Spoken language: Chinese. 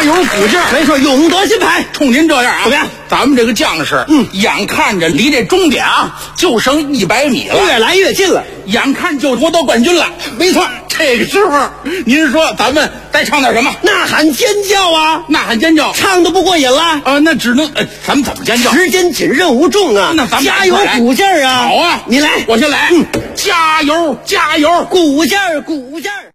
加油鼓劲儿， 没错，勇夺金牌。 冲您这样啊， 怎么样？ 咱们这个将士，眼看着离这终点啊就剩100米了， 越来越近了， 眼看就夺得冠军了。 没错， 这个时候，您说咱们该唱点什么？ 呐喊尖叫啊！ 呐喊尖叫， 唱的不过瘾了。 那只能咱们怎么尖叫？ 时间紧，任务重啊！ 那咱们加油鼓劲儿啊！ 好啊， 你来， 我先来。加油，加油， 鼓劲儿，鼓劲儿。